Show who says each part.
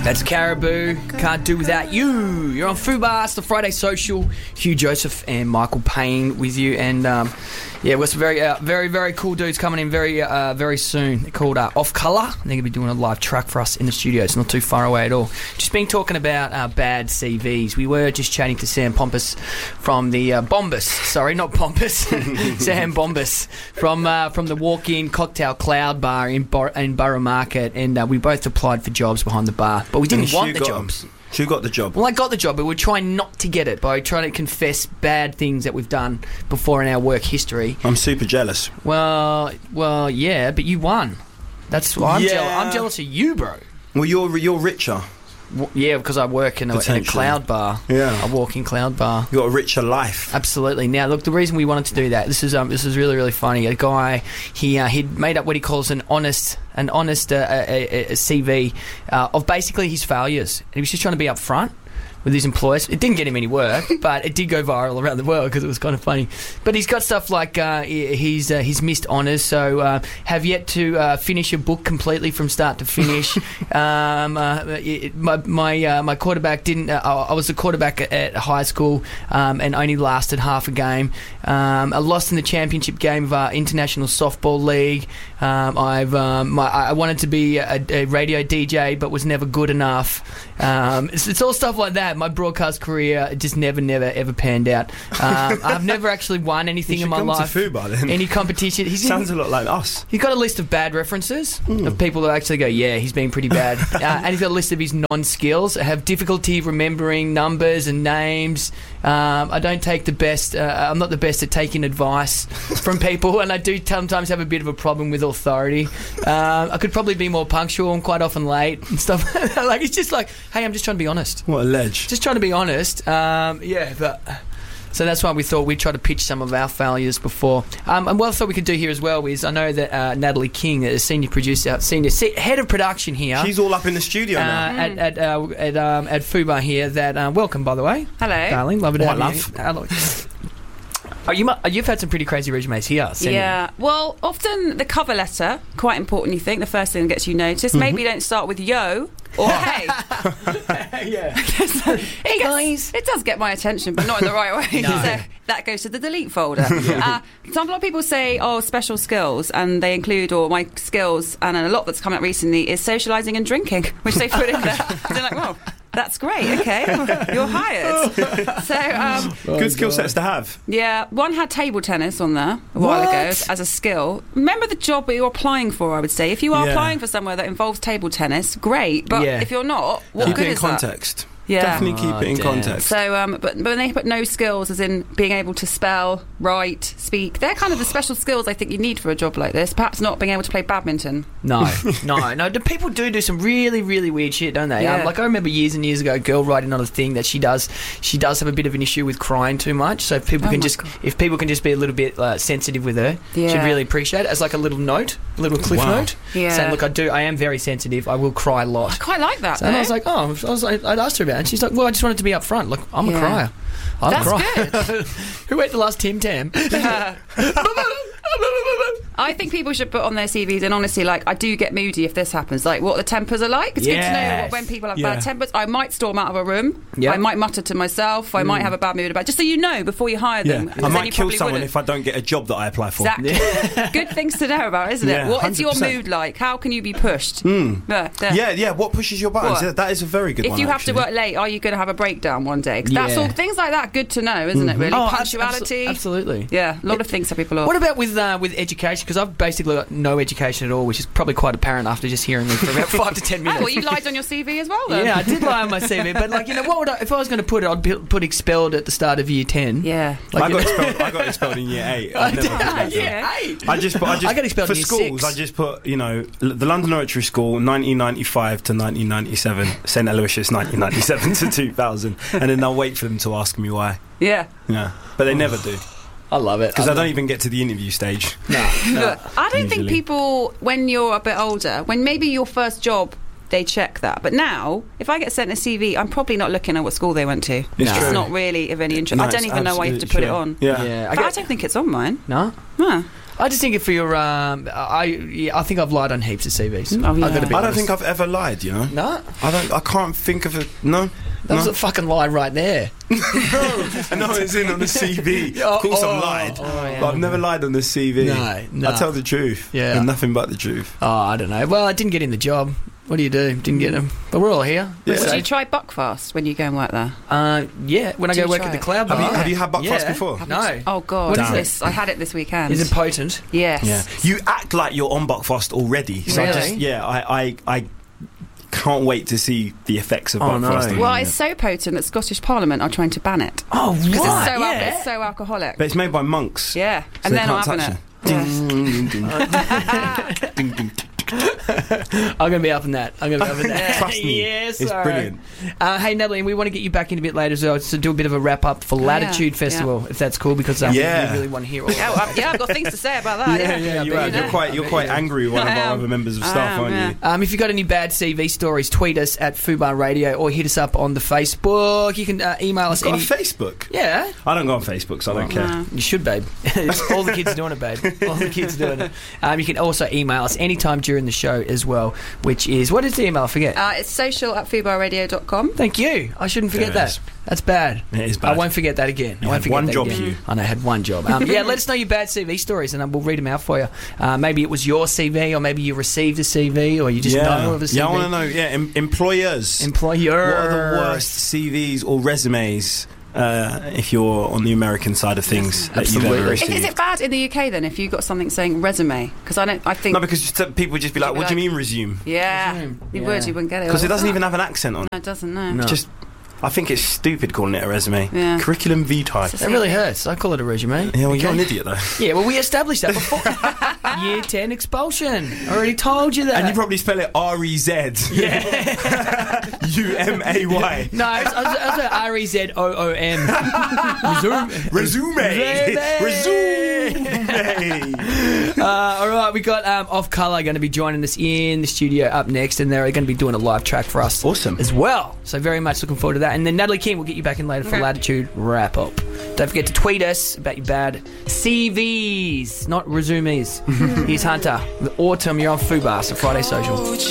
Speaker 1: That's Caribou. Can't do without you. You're on Fubar. It's the Friday Social. Hugh Joseph and Michael Payne with you. And we're some very cool dudes coming in very soon. They're called Off Colour. They're going to be doing a live track for us in the studio. It's not too far away at all. Just been talking about bad CVs. We were just chatting to Sam Pompous from the Bombus. Sorry, not Pompous. Sam Bombus from the Walk-In Cocktail Cloud Bar in Borough Market. And we both applied for jobs behind the bar. But we didn't want the jobs.
Speaker 2: Who got the job?
Speaker 1: Well, I got the job, but we're trying not to get it by trying to confess bad things that we've done before in our work history.
Speaker 2: I'm super jealous.
Speaker 1: Well, yeah, but you won. That's why I'm jealous of you, bro.
Speaker 2: Well, you're richer.
Speaker 1: Yeah, because I work in a cloud bar.
Speaker 2: Yeah,
Speaker 1: a walk-in cloud bar.
Speaker 2: You got a richer life.
Speaker 1: Absolutely. Now, look, the reason we wanted to do that, this is really, really funny. A guy, he'd made up what he calls an honest CV of basically his failures, and he was just trying to be upfront with his employers. It didn't get him any work, but it did go viral around the world because it was kind of funny. But he's got stuff like he's missed honours, so have yet to finish a book completely from start to finish. My quarterback didn't. I was a quarterback at high school and only lasted half a game. I lost in the championship game of our international softball league. I wanted to be a radio DJ, but was never good enough. It's all stuff like that. My broadcast career just never ever panned out. I've never actually won anything in my life.
Speaker 2: To Fubar, then.
Speaker 1: Any competition.
Speaker 2: Sounds a lot like us.
Speaker 1: He's got a list of bad references of people that actually go, yeah, he's been pretty bad. And he's got a list of his non-skills. I have difficulty remembering numbers and names. I don't take the best. I'm not the best at taking advice from people, and I do sometimes have a bit of a problem with authority. I could probably be more punctual. I'm quite often late and stuff. Like, it's just like, hey, I'm just trying to be honest.
Speaker 2: What a ledge.
Speaker 1: Just trying to be honest. But so that's why we thought we'd try to pitch some of our failures before. And what I thought we could do here as well is, I know that Natalie King, the senior producer, head of production here.
Speaker 2: She's all up in the studio now.
Speaker 1: At Fubar here. That welcome, by the way.
Speaker 3: Hello,
Speaker 1: darling. Love it to have
Speaker 2: love.
Speaker 1: you. You've had some pretty crazy resumes here.
Speaker 3: Yeah. Well, often the cover letter, quite important, you think, the first thing that gets you noticed. Maybe don't start with yo or hey.
Speaker 1: Yeah.
Speaker 3: Hey, guys. It does get my attention, but not in the right way.
Speaker 1: No.
Speaker 3: So that goes to the delete folder. A lot of people say, special skills, and they include, my skills, and a lot that's come out recently is socialising and drinking, which they put in there. They're like, well, that's great, okay, you're hired. So,
Speaker 2: good skill sets to have.
Speaker 3: Yeah, one had table tennis on there a while ago as a skill. Remember the job that you're applying for, I would say. If you are applying for somewhere that involves table tennis, great, but if you're not, what
Speaker 2: keep
Speaker 3: good
Speaker 2: it in
Speaker 3: is
Speaker 2: context.
Speaker 3: that? Yeah.
Speaker 2: Definitely keep it in context.
Speaker 3: So, but when they put no skills, as in being able to spell, write, speak, they're kind of the special skills I think you need for a job like this. Perhaps not being able to play badminton.
Speaker 1: No. The people do some really, really weird shit, don't they?
Speaker 3: Yeah.
Speaker 1: Like, I remember years and years ago, a girl writing on a thing that she does have a bit of an issue with crying too much. So if people can just be a little bit sensitive with her, she'd really appreciate it as like a little note, a little cliff note, saying, "Look, I am very sensitive. I will cry a lot."
Speaker 3: I quite like that.
Speaker 1: And I was like, I'd asked her about it, and she's like, "Well, I just wanted to be up front. Look, I'm a crier.
Speaker 3: That's good.
Speaker 1: Who ate the last Tim Tam?"
Speaker 3: I think people should put on their CVs, and honestly, like, I do get moody if this happens, like what the tempers are like. It's good to know when people have bad tempers. I might storm out of a room. I might mutter to myself. I might have a bad mood about it, just so you know before you hire them.
Speaker 2: I might kill someone if I don't get a job that I apply for.
Speaker 3: Exactly. Good things to know about, isn't it? What is your mood like? How can you be pushed?
Speaker 2: What pushes your buttons? Yeah, that is a very good one.
Speaker 3: If you have to work late, are you going to have a breakdown one day? That's all things like that. Good to know, isn't it? Really, punctuality.
Speaker 1: Absolutely.
Speaker 3: Yeah, a lot of things that people are.
Speaker 1: What about with education? Because I've basically got no education at all, which is probably quite apparent after just hearing me for about 5 to 10 minutes.
Speaker 3: Well, you lied on your CV as well, then.
Speaker 1: Yeah, I did lie on my CV, but what would if I was going to put it, I'd put expelled at the start of year 10.
Speaker 3: Yeah,
Speaker 2: I got expelled in year 8. I got expelled
Speaker 1: for
Speaker 2: in year
Speaker 1: schools.
Speaker 2: 6. I just put the London Oratory School 1995 to 1997, St Aloysius 1997 to 2000, and then I'll wait for them to ask me why.
Speaker 3: Yeah,
Speaker 2: but they never do.
Speaker 1: I love it.
Speaker 2: Because I don't even get to the interview stage.
Speaker 1: No.
Speaker 3: I don't think people, when you're a bit older, when maybe your first job, they check that. But now, if I get sent a CV, I'm probably not looking at what school they went to. It's not really of any interest. I don't even know why you have to put it on.
Speaker 2: Yeah.
Speaker 3: But I don't think it's on mine.
Speaker 1: No?
Speaker 3: Huh.
Speaker 1: I just think for your, I think I've lied on heaps of CVs.
Speaker 3: Oh, yeah.
Speaker 1: I've got to be
Speaker 2: I don't
Speaker 1: honest.
Speaker 2: think I've ever lied, you know.
Speaker 1: No,
Speaker 2: I can't think of it. No.
Speaker 1: that was a fucking lie right there.
Speaker 2: I know it's in on the CV. Of course I've lied.
Speaker 1: yeah.
Speaker 2: But I've never lied on the CV.
Speaker 1: No.
Speaker 2: I tell the truth.
Speaker 1: Yeah.
Speaker 2: And nothing but the truth.
Speaker 1: Oh, I don't know. Well, I didn't get in the job. What do you do? Didn't get them. But we're all here.
Speaker 2: Yeah.
Speaker 3: Would you try Buckfast when you go and work there?
Speaker 1: Yeah, when I
Speaker 3: Do
Speaker 1: go
Speaker 3: you
Speaker 1: work
Speaker 3: try
Speaker 1: at the
Speaker 3: it?
Speaker 1: Cloud Bar.
Speaker 2: Have you had Buckfast
Speaker 1: Yeah.
Speaker 2: before?
Speaker 1: No.
Speaker 3: Oh God,
Speaker 1: What is it?
Speaker 3: this, I had it this weekend.
Speaker 1: Is it potent?
Speaker 3: Yes.
Speaker 2: Yeah. You act like you're on Buckfast already. So
Speaker 1: Really?
Speaker 2: I can't wait to see the effects of
Speaker 1: Oh,
Speaker 2: Buckfast.
Speaker 1: no.
Speaker 3: Well, it's so potent that Scottish Parliament are trying to ban it
Speaker 1: Oh,
Speaker 3: because
Speaker 1: right.
Speaker 3: it's so alcoholic.
Speaker 2: But it's made by monks.
Speaker 3: Yeah,
Speaker 2: So
Speaker 3: and
Speaker 2: they
Speaker 3: they're not
Speaker 2: can't
Speaker 3: having
Speaker 2: touch
Speaker 3: it.
Speaker 2: it.
Speaker 3: Yeah.
Speaker 2: Ding, ding, ding.
Speaker 1: I'm going to be up in that.
Speaker 2: Trust me.
Speaker 1: Yes,
Speaker 2: it's
Speaker 1: all right.
Speaker 2: brilliant.
Speaker 1: Hey, Natalie, we want to get you back in a bit later as well to do a bit of a wrap up for Latitude
Speaker 3: yeah.
Speaker 1: Festival, if that's cool, because
Speaker 2: Yeah.
Speaker 1: we really want to hear all of
Speaker 3: I've got things to say about that. Yeah,
Speaker 2: You're,
Speaker 1: bet you do.
Speaker 2: you're quite angry with one of
Speaker 3: I
Speaker 2: our
Speaker 3: am.
Speaker 2: other members of
Speaker 3: I
Speaker 2: staff,
Speaker 3: am,
Speaker 2: aren't
Speaker 3: yeah.
Speaker 2: you?
Speaker 1: If you've got any bad CV stories, tweet us at Fubar Radio or hit us up on the Facebook. You can email us
Speaker 2: Got
Speaker 1: any.
Speaker 2: a Facebook?
Speaker 1: Yeah,
Speaker 2: I don't go on Facebook, so I don't care.
Speaker 3: No.
Speaker 1: you should, babe. All the kids doing it, babe. All the kids doing it. You can also email us anytime during the show as well, which is, what is the email? I forget.
Speaker 3: It's social@fubarradio.com.
Speaker 1: Thank you. I shouldn't forget
Speaker 2: There it
Speaker 1: that.
Speaker 2: is.
Speaker 1: That's bad.
Speaker 2: It is
Speaker 1: I
Speaker 2: bad.
Speaker 1: won't forget that again. I
Speaker 2: You
Speaker 1: won't
Speaker 2: had
Speaker 1: forget
Speaker 2: one
Speaker 1: that
Speaker 2: job,
Speaker 1: again.
Speaker 2: you.
Speaker 1: I know, I had one job. Yeah, let us know your bad CV stories and we'll read them out for you. Maybe it was your CV, or maybe you received a CV, or you just know of a CV.
Speaker 2: Yeah, I want to know. Yeah, employers.
Speaker 1: Employer.
Speaker 2: What are the worst CVs or resumes if you're on the American side of things that you've
Speaker 1: Absolutely.
Speaker 2: ever received?
Speaker 3: Is it bad in the UK then if you've got something saying resume? Because I think
Speaker 2: No, because people would just be like, "What do you mean resume?"
Speaker 3: yeah,
Speaker 1: Resume.
Speaker 3: you
Speaker 1: Yeah.
Speaker 3: would, you wouldn't get it.
Speaker 2: Because it doesn't even have an accent on it.
Speaker 3: No, it doesn't. No.
Speaker 1: No.
Speaker 2: Just, I think it's stupid calling it a resume.
Speaker 3: Yeah.
Speaker 2: Curriculum vitae.
Speaker 1: That really hurts. I call it a resume.
Speaker 2: Yeah, well, you're
Speaker 1: Okay.
Speaker 2: an idiot though.
Speaker 1: Yeah, well, we established that before. Year 10 expulsion. I already told you that.
Speaker 2: And you probably spell it R-E-Z.
Speaker 1: Yeah.
Speaker 2: U-M-A-Y.
Speaker 1: No, it's R-E-Z-O-O-M. Resume.
Speaker 2: Resume.
Speaker 1: All right, we got Off Colour going to be joining us in the studio up next, and they're going to be doing a live track for us
Speaker 2: Awesome.
Speaker 1: as well. So very much looking forward to that. And then Natalie King will get you back in later for
Speaker 3: Okay.
Speaker 1: Latitude Wrap Up. Don't forget to tweet us about your bad CVs, not resumes. Here's Hunter. The Autumn, you're on Fubar, so Friday Social.